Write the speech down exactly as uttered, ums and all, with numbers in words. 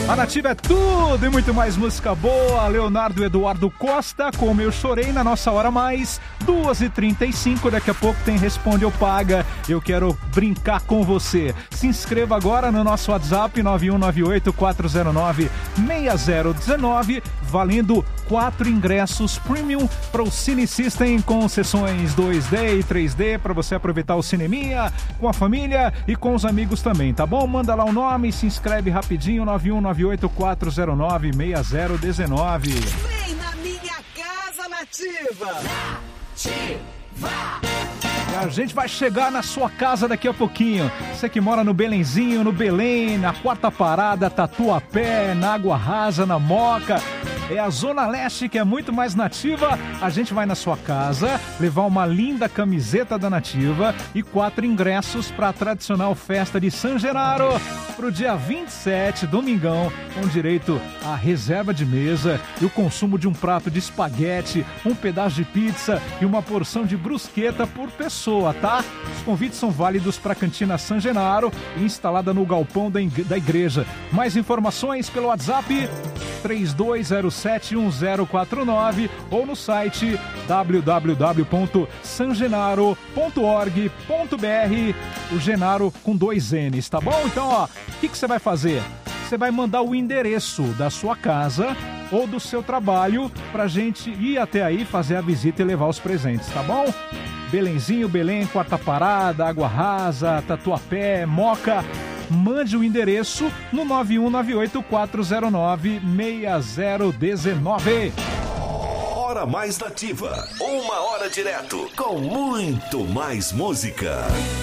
A Nativa é tudo e muito mais música boa. Leonardo Eduardo Costa, Como Eu Chorei, na nossa hora mais, duas e trinta e cinco. Daqui a pouco tem Responde ou Paga. Eu quero brincar com você. Se inscreva agora no nosso WhatsApp nove um nove oito quatro zero nove seis zero um nove, valendo quatro ingressos premium para o Cine System com sessões dois D e três D para você aproveitar o cineminha com a família e com os amigos também, tá bom? Manda lá o nome, se inscreve rapidinho, nove um nove oito quatro zero nove seis zero um nove. Vem na minha casa, Nativa! Nativa! A gente vai chegar na sua casa daqui a pouquinho. Você que mora no Belenzinho, no Belém, na Quarta Parada, Tatuapé, na Água Rasa, na Moca. É a Zona Leste que é muito mais nativa. A gente vai na sua casa levar uma linda camiseta da Nativa e quatro ingressos para a tradicional festa de San Genaro para o dia vinte e sete, domingão, com direito à reserva de mesa e o consumo de um prato de espaguete, um pedaço de pizza e uma porção de brusqueta por pessoa, tá? Os convites são válidos para a Cantina San Genaro, instalada no galpão da igreja. Mais informações pelo WhatsApp três dois zero sete um zero quatro nove ou no site w w w ponto san genaro ponto org ponto b r, o Genaro com dois N's, tá bom? Então, ó, o que que você vai fazer? Você vai mandar o endereço da sua casa ou do seu trabalho pra gente ir até aí fazer a visita e levar os presentes, tá bom? Belenzinho, Belém, Quarta Parada, Água Rasa, Tatuapé, Moca. Mande o endereço no nove um nove oito quatro zero nove seis zero um nove. Hora mais nativa. Uma hora direto com muito mais música.